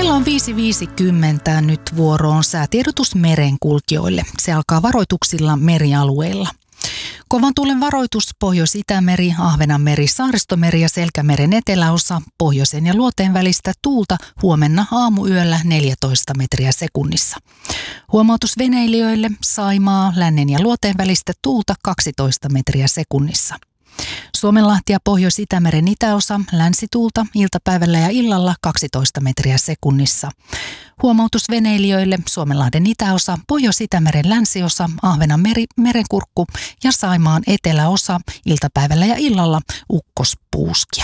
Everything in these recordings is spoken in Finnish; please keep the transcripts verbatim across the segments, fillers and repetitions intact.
Kello on viisi viisikymmentä, nyt vuoro on säätiedotus merenkulkijoille. Se alkaa varoituksilla merialueilla. Kovan tuulen varoitus Pohjois-Itämeri, Ahvenanmeri, Saaristomeri ja Selkämeren eteläosa, pohjoisen ja luoteen välistä tuulta huomenna aamuyöllä neljätoista metriä sekunnissa. Huomautus veneilijöille Saimaa, lännen ja luoteen välistä tuulta kaksitoista metriä sekunnissa. Suomenlahti ja Pohjois-Itämeren itäosa, länsituulta iltapäivällä ja illalla kaksitoista metriä sekunnissa. Huomautus veneilijöille Suomenlahden itäosa, Pohjois-Itämeren länsiosa, Ahvenanmeri, merenkurkku ja Saimaan eteläosa iltapäivällä ja illalla ukkospuuskia.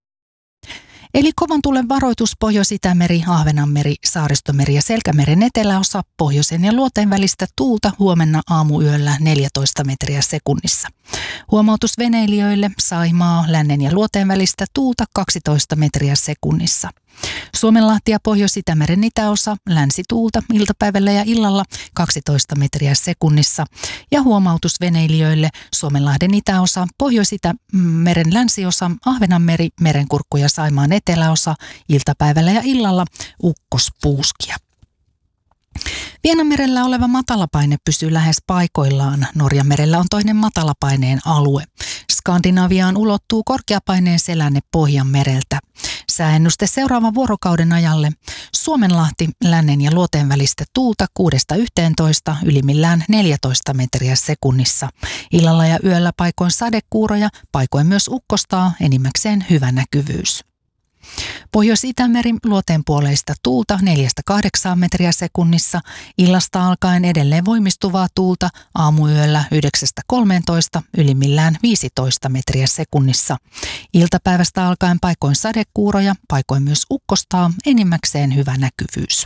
Eli kovan tuulen varoitus Pohjois-Itämeri, Ahvenanmeri, Saaristomeri ja Selkämeren eteläosa, pohjoisen ja luoteen välistä tuulta huomenna aamuyöllä neljätoista metriä sekunnissa. Huomautus veneilijöille Saimaa, lännen ja luoteen välistä tuulta kaksitoista metriä sekunnissa. Suomenlahti ja Pohjois-Itämeren itäosa, länsituulta iltapäivällä ja illalla kaksitoista metriä sekunnissa. Ja huomautus veneilijöille Suomenlahden itäosa, Pohjois-Itämeren länsiosa, Ahvenanmeri, merenkurkku ja Saimaan eteläosa iltapäivällä ja illalla ukkospuuskia. Vienanmerellä oleva matalapaine pysyy lähes paikoillaan. Norjanmerellä on toinen matalapaineen alue. Skandinaviaan ulottuu korkeapaineen selänne Pohjanmereltä. Sääennuste seuraavan vuorokauden ajalle. Suomenlahti, lännen ja luoteen välistä tuulta kuudesta yhteentoista, ylimmillään neljätoista metriä sekunnissa. Illalla ja yöllä paikoin sadekuuroja, paikoin myös ukkostaa, enimmäkseen hyvä näkyvyys. Pohjois-Itämeri luoteenpuoleista tuulta neljästä kahdeksaan metriä sekunnissa, illasta alkaen edelleen voimistuvaa tuulta aamuyöllä yhdeksästä kolmeentoista, ylimmillään viisitoista metriä sekunnissa. Iltapäivästä alkaen paikoin sadekuuroja, paikoin myös ukkostaa, enimmäkseen hyvä näkyvyys.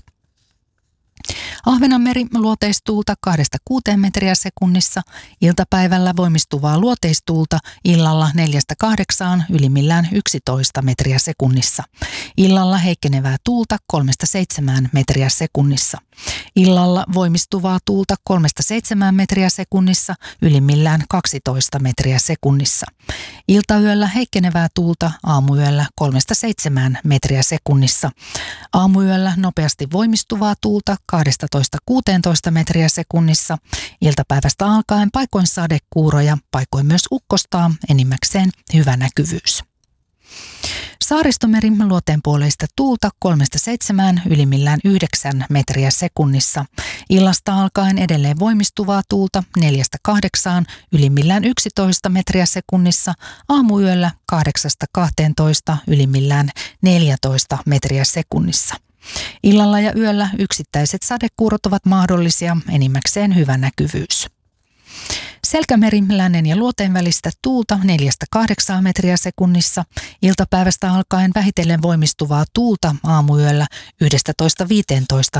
Ahvenanmeri luoteistuulta kahdesta kuuteen metriä sekunnissa, iltapäivällä voimistuvaa luoteistuulta, illalla neljästä kahdeksaan, ylimmillään yksitoista metriä sekunnissa. Illalla heikkenevää tuulta kolmesta seitsemään metriä sekunnissa. Illalla voimistuvaa tuulta kolmesta seitsemään metriä sekunnissa, ylimmillään kaksitoista metriä sekunnissa. Iltayöllä heikkenevää tuulta, aamuyöllä kolmesta seitsemään metriä sekunnissa. Aamuyöllä nopeasti voimistuvaa tuulta kaksitoista kuusitoista metriä sekunnissa. Iltapäivästä alkaen paikoin sadekuuroja, paikoin myös ukkostaa, enimmäkseen hyvä näkyvyys. Saaristomeri luoteenpuoleista tuulta kolmesta seitsemään, ylimmillään yhdeksän metriä sekunnissa. Illasta alkaen edelleen voimistuvaa tuulta neljästä kahdeksaan, ylimmillään yksitoista metriä sekunnissa. Aamuyöllä kahdeksasta kahteentoista, ylimmillään neljätoista metriä sekunnissa. Illalla ja yöllä yksittäiset sadekuurot ovat mahdollisia, enimmäkseen hyvä näkyvyys. Selkämeri, lännen ja luoteen välistä tuulta neljästä kahdeksaan metriä sekunnissa. Iltapäivästä alkaen vähitellen voimistuvaa tuulta aamuyöllä yhdestätoista viiteentoista